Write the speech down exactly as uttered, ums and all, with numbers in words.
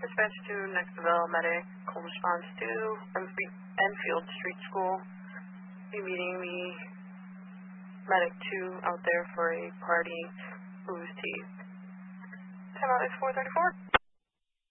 Dispatch to Nextville Medic, call response to Enf- Enfield Street School. Be meeting the Medic two out there for a party booze tea. Time out is four thirty-four.